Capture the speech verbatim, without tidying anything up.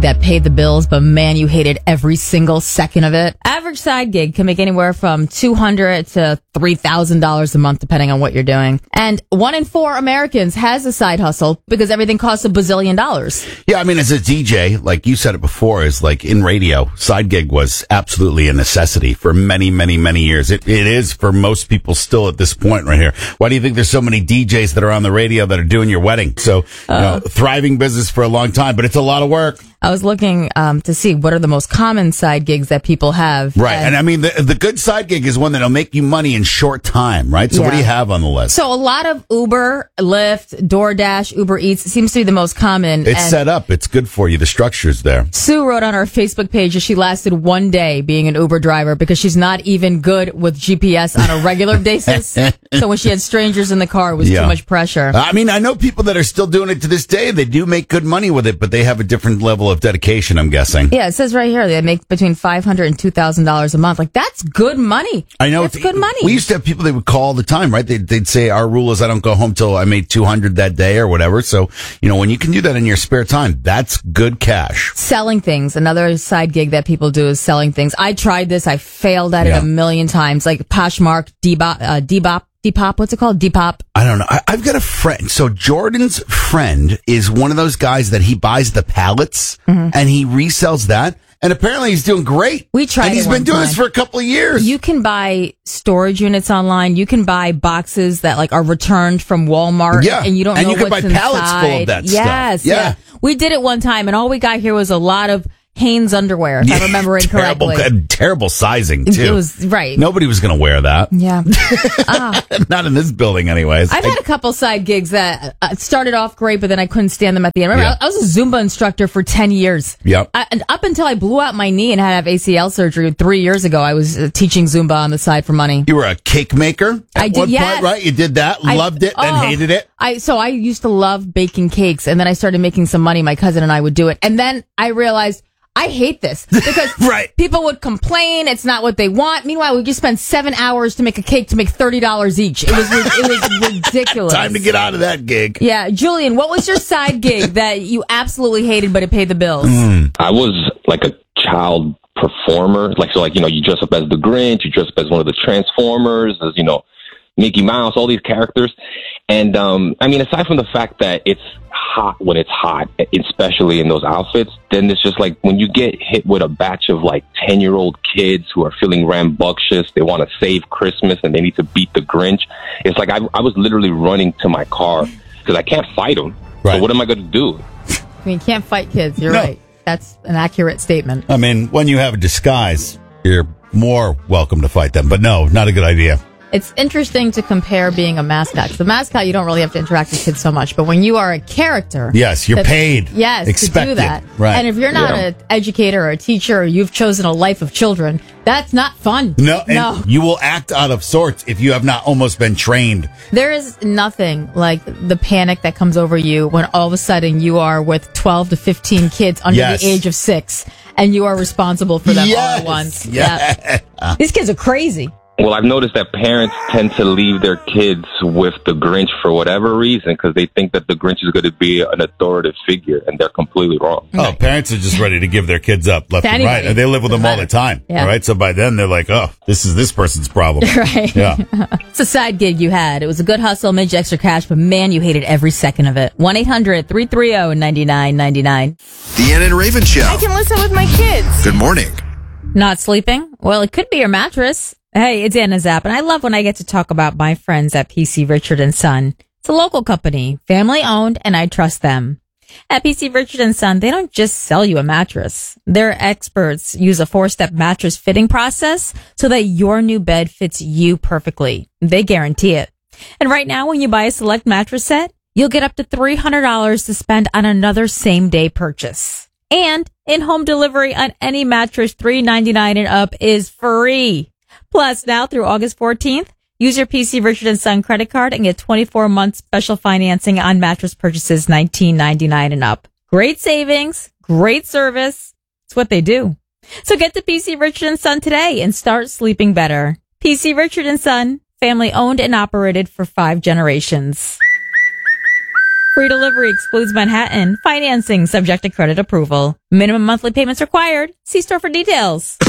that paid the bills, but man, you hated every single second of it. Average side gig can make anywhere from two hundred dollars to three thousand dollars a month, depending on what you're doing. And one in four Americans has a side hustle because everything costs a bazillion dollars. Yeah, I mean, as a D J, like you said it before, is like in radio, side gig was absolutely a necessity for many, many, many years. It, it is for most people still at this point right here. Why do you think there's so many D Js that are on the radio that are doing your wedding? So, you know, thriving business for a long time, but it's a lot of work. I was looking um, to see what are the most common side gigs that people have. Right. And, and I mean, the, the good side gig is one that'll make you money in short time, right? So yeah. what do you have on the list? So a lot of Uber, Lyft, DoorDash, Uber Eats seems to be the most common. It's set up. It's good for you. The structure's there. Sue wrote on our Facebook page that she lasted one day being an Uber driver because she's not even good with G P S on a regular basis. So when she had strangers in the car, it was yeah. too much pressure. I mean, I know people that are still doing it to this day. They do make good money with it, but they have a different level of dedication, I'm guessing. Yeah, it says right here they make between five hundred dollars and two thousand dollars a month. Like, that's good money. I know. That's good money. We used to have people that would call all the time, right? They'd, they'd say, our rule is I don't go home till I made two hundred that day or whatever. So, you know, when you can do that in your spare time, that's good cash. Selling things. Another side gig that people do is selling things. I tried this. I failed at Yeah. it a million times. Like Poshmark, Depop, uh, Depop. Depop, what's it called? Depop? I don't know. I, I've got a friend. So Jordan's friend is one of those guys that he buys the pallets mm-hmm. and he resells that. And apparently he's doing great. We tried And he's it been one doing time. this for a couple of years. You can buy storage units online. You can buy boxes that like are returned from Walmart. Yeah. And you don't And know you can what's buy inside. pallets full of that stuff. Yes. Yeah. Yeah. We did it one time and all we got here was a lot of Hanes underwear, if I remember it terrible, correctly. Terrible sizing, too. It was, right. Nobody was going to wear that. Yeah. ah. Not in this building, anyways. I've I, had a couple side gigs that uh, started off great, but then I couldn't stand them at the end. Remember, Yeah. I, I was a Zumba instructor for ten years. Yep. I, and up until I blew out my knee and had to have A C L surgery three years ago, I was uh, teaching Zumba on the side for money. You were a cake maker at I did, one yes. point, right? You did that, I- loved it, and oh, hated it. I So I used to love baking cakes, and then I started making some money. My cousin and I would do it. And then I realized, I hate this because Right. people would complain it's not what they want. Meanwhile, we just spent seven hours to make a cake to make thirty dollars each. It was it was ridiculous. Time to get out of that gig. Yeah, Julian, what was your side gig that you absolutely hated but it paid the bills? Mm. I was like a child performer. Like, so like, you know, you dress up as the Grinch, you dress up as one of the Transformers, as, you know, Mickey Mouse, all these characters. And, um, I mean, aside from the fact that it's hot when it's hot, especially in those outfits, then it's just like when you get hit with a batch of like ten year old kids who are feeling rambunctious, they want to save Christmas and they need to beat the Grinch. It's like I, I was literally running to my car because I can't fight them. Right. So what am I going to do? I mean, you can't fight kids. You're No. right. That's an accurate statement. I mean, when you have a disguise, you're more welcome to fight them. But no, not a good idea. It's interesting to compare being a mascot. 'Cause the mascot, you don't really have to interact with kids so much. But when you are a character... Yes, you're that- paid. Yes, Expected. to do that. Right. And if you're not Yeah. an educator or a teacher or you've chosen a life of children, that's not fun. No, and No. you will act out of sorts if you have not almost been trained. There is nothing like the panic that comes over you when all of a sudden you are with twelve to fifteen kids under Yes. the age of six and you are responsible for them all Yes. at once. Yeah. Yeah. These kids are crazy. Well, I've noticed that parents tend to leave their kids with the Grinch for whatever reason because they think that the Grinch is going to be an authoritative figure, and they're completely wrong. Oh, parents are just ready to give their kids up left To and anybody. right. And they live with them all the Doesn't time. Yeah. All right. So by then they're like, oh, this is this person's problem. Right. Yeah. It's a side gig you had. It was a good hustle, made you extra cash, but man, you hated every second of it. one eight hundred three three zero nine nine nine nine. Deanna and Raven Show. I can listen with my kids. Good morning. Not sleeping? Well, it could be your mattress. Hey, it's Anna Zapp, and I love when I get to talk about my friends at P C Richard and Son. It's a local company, family owned, and I trust them. At P C Richard and Son, they don't just sell you a mattress. Their experts use a four-step mattress fitting process so that your new bed fits you perfectly. They guarantee it. And right now, when you buy a select mattress set, you'll get up to three hundred dollars to spend on another same-day purchase. And in-home delivery on any mattress three ninety-nine and up is free. Plus, now through August fourteenth, use your P C Richard and Son credit card and get twenty-four months special financing on mattress purchases nineteen ninety-nine and up. Great savings, great service. It's what they do. So get to P C Richard and Son today and start sleeping better. P C Richard and Son, family owned and operated for five generations. Free delivery excludes Manhattan. Financing subject to credit approval. Minimum monthly payments required. See store for details.